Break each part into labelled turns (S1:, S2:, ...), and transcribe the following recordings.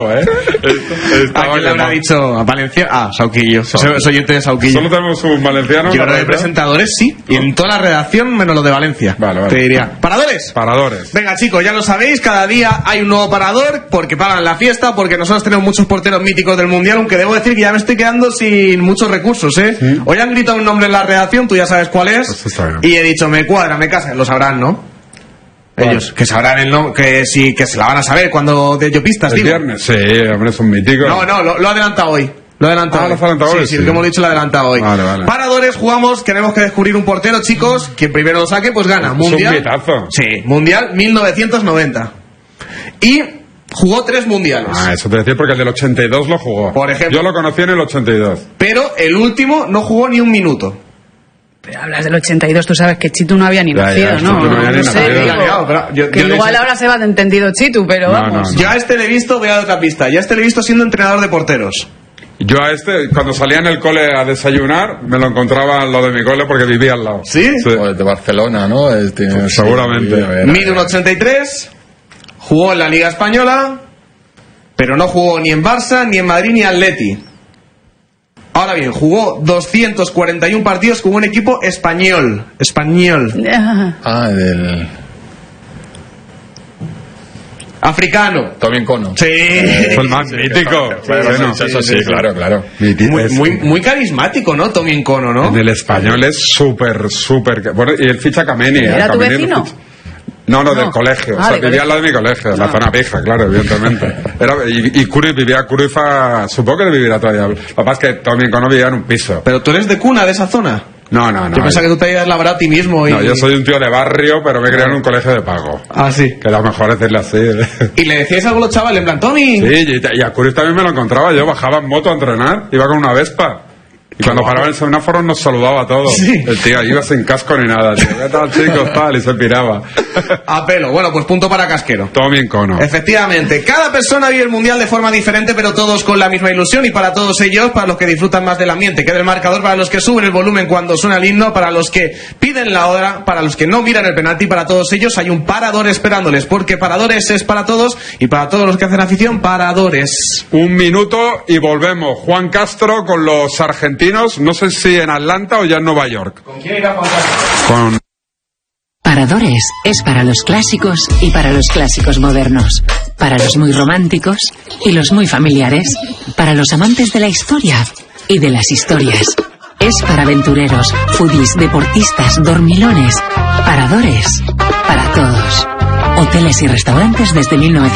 S1: ¿A quién le habrá dicho? ¿A Valencia? Sauquillo. Soy oyente de Sauquillo.
S2: ¿Solo tenemos un valenciano?
S1: Yo creo que presentadores sí. Y en toda la redacción menos lo de Valencia.
S2: Vale.
S1: Te diría. ¿Paradores?
S2: Paradores.
S1: Venga, chicos, ya lo sabéis. Cada día hay un nuevo parador porque pagan la fiesta, porque nosotros tenemos muchos porteros míticos del Mundial, aunque debo decir que ya me estoy quedando sin muchos recursos, ¿eh? Sí. Hoy han gritado un nombre en la redacción, tú ya sabes cuál es. Pues y he dicho, me cuadra, me casa. Lo sabrán, ¿no? Ellos, que sabrán el nombre, que sí, que se la van a saber cuando de yo pistas,
S2: ¿El viernes? Sí, hombre, son míticos.
S1: No, lo ha adelantado hoy. Lo ha adelantado hoy. Sí, lo que hemos dicho lo ha adelantado hoy. Vale. Paradores, jugamos, queremos que descubrir un portero, chicos. Quien primero lo saque, pues gana. Mundial.
S2: Es un mitazo.
S1: Sí, Mundial 1990. Y jugó 3 mundiales.
S2: Eso te decía porque el del 82 lo jugó.
S1: Por ejemplo.
S2: Yo lo conocí en el 82.
S1: Pero el último no jugó ni un minuto.
S3: Pero hablas del 82, tú sabes que Chitu no había ni nacido, ¿no?
S1: No sé,
S3: que igual ahora se va de entendido Chitu, pero vamos.
S1: Yo a este le he visto, voy a dar otra pista, yo a este le he visto siendo entrenador de porteros.
S2: Yo a este, cuando salía en el cole a desayunar, me lo encontraba al lado de mi cole porque vivía al lado.
S1: ¿Sí?
S4: Pues de Barcelona, ¿no?
S2: Seguramente.
S1: Mide un 83, jugó en la Liga Española, pero no jugó ni en Barça, ni en Madrid, ni en Atleti. Ahora bien, jugó 241 partidos con un equipo español.
S4: Del...
S1: Africano.
S4: Tommy Encono.
S1: Sí.
S2: Fue el más mítico.
S4: Eso sí, claro.
S1: Muy carismático, ¿no? Tommy Encono, ¿no?
S2: En el español es súper... Bueno, y el ficha Kameni.
S3: ¿Era tu vecino?
S2: No, del colegio. O sea, vivía al lado de mi colegio, en la zona pija, claro, evidentemente. Y Cruyff vivía, supongo que vivirá todavía. Lo que pasa es que Tommy Encono vivía en un piso.
S1: ¿Pero tú eres de cuna de esa zona?
S2: No.
S1: Yo pensaba que tú te habías labrado a ti mismo.
S2: No, yo soy un tío de barrio, pero me he criado en un colegio de pago.
S1: Sí.
S2: Que lo mejor es decirle así.
S1: ¿Y le decíais algo a los chavales, en plan, Tommy?
S2: Sí, y a Cruyff también me lo encontraba. Yo bajaba en moto a entrenar, iba con una Vespa. Y cuando paraba el semáforo nos saludaba a todos. Sí. El tío iba sin casco ni nada. Tío. ¿Qué tal, chicos? Tal, y se piraba.
S1: A pelo. Bueno, pues punto para Casquero.
S2: Tommy Encono.
S1: Efectivamente. Cada persona vive el Mundial de forma diferente, pero todos con la misma ilusión. Y para todos ellos, para los que disfrutan más del ambiente, queda el marcador, para los que suben el volumen cuando suena el himno, para los que piden la hora, para los que no miran el penalti, para todos ellos hay un parador esperándoles. Porque paradores es para todos y para todos los que hacen afición, paradores.
S2: 1 minuto y volvemos. Juan Castro con los argentinos. No sé si en Atlanta o ya en Nueva York.
S1: ¿Con quién irá Juan Castro?
S5: Paradores es para los clásicos y para los clásicos modernos, para los muy románticos y los muy familiares, para los amantes de la historia y de las historias. Es para aventureros, foodies, deportistas, dormilones. Paradores para todos. Hoteles y restaurantes desde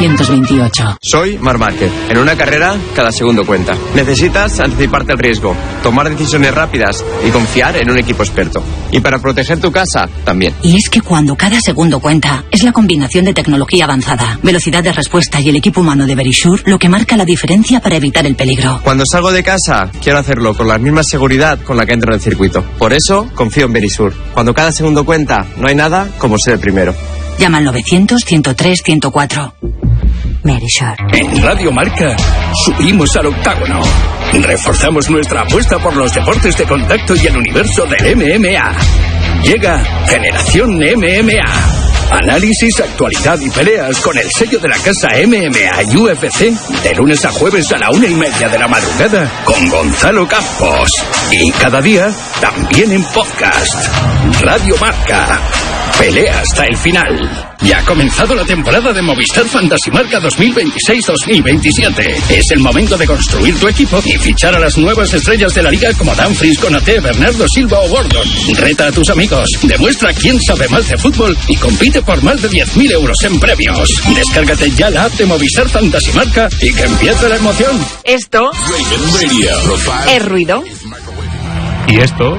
S5: 1928.
S6: Soy Marc Márquez. En una carrera, cada segundo cuenta. Necesitas anticiparte al riesgo, tomar decisiones rápidas y confiar en un equipo experto. Y para proteger tu casa, también.
S7: Y es que cuando cada segundo cuenta, es la combinación de tecnología avanzada, velocidad de respuesta y el equipo humano de Verisure lo que marca la diferencia para evitar el peligro.
S6: Cuando salgo de casa, quiero hacerlo con la misma seguridad con la que entro en el circuito. Por eso, confío en Verisure. Cuando cada segundo cuenta, no hay nada como ser el primero.
S7: Llama al 900-103-104. Verisure.
S8: En Radio Marca subimos al octágono. Reforzamos nuestra apuesta por los deportes de contacto y el universo del MMA. Llega Generación MMA. Análisis, actualidad y peleas con el sello de la casa MMA y UFC de lunes a jueves a la 1:30 de la madrugada con Gonzalo Campos. Y cada día también en podcast. Radio Marca. Pelea hasta el final. Ya ha comenzado la temporada de Movistar Fantasy Marca 2026-2027. Es el momento de construir tu equipo y fichar a las nuevas estrellas de la liga como Dumfries, Konaté, Bernardo Silva o Gordon. Reta a tus amigos, demuestra quién sabe más de fútbol y compite por más de 10.000 euros en premios. Descárgate ya la app de Movistar Fantasy Marca y que empiece la emoción.
S9: Esto es ruido.
S10: Y esto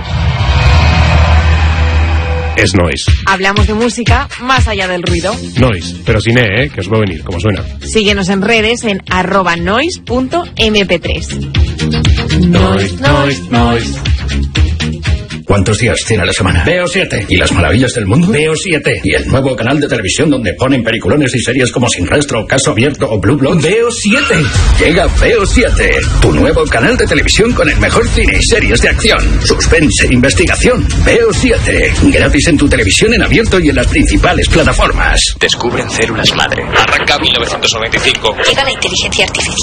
S10: es noise.
S9: Hablamos de música más allá del ruido.
S10: Noise, pero sin que os va a venir, como suena.
S9: Síguenos en redes en @noise.mp3.
S8: Noise. ¿Cuántos días tiene la semana? Veo 7. ¿Y las maravillas del mundo? Veo 7. ¿Y el nuevo canal de televisión donde ponen peliculones y series como Sin Rastro, Caso Abierto o Blue Blonde? Veo 7. Llega Veo 7, tu nuevo canal de televisión con el mejor cine y series de acción, suspense, investigación. Veo 7. Gratis en tu televisión en abierto y en las principales plataformas.
S11: Descubren células madre. Arranca 1995.
S7: Llega la inteligencia artificial.